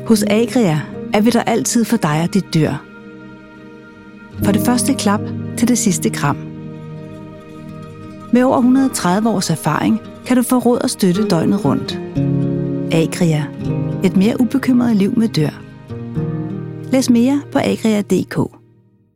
Hos Agria er vi der altid for dig og dit dyr. For det første klap til det sidste kram. Med over 130 års erfaring kan du få råd og støtte døgnet rundt. Agria. Et mere ubekymret liv med dyr. Læs mere på agria.dk.